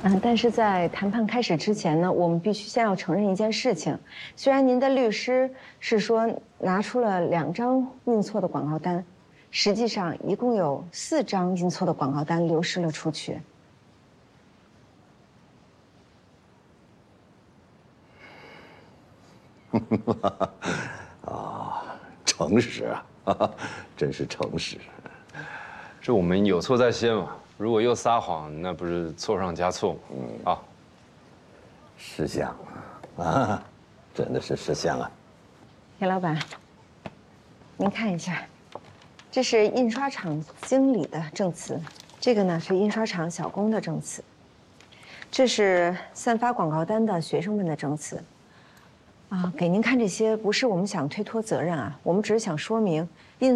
但是在谈判开始之前呢，我们必须先要承认一件事情：虽然您的律师是说拿出了2张印错的广告单，实际上一共有4张印错的广告单流失了出去。 诚实啊，真是诚实。 这我们有错在先嘛，如果又撒谎，那不是错上加错吗？啊， 识相啊，真的是识相啊。 田老板，您看一下，这是印刷厂经理的证词，这个呢是印刷厂小工的证词，这是散发广告单的学生们的证词。给您看这些不是我们想推脱责任啊，我们只是想说明。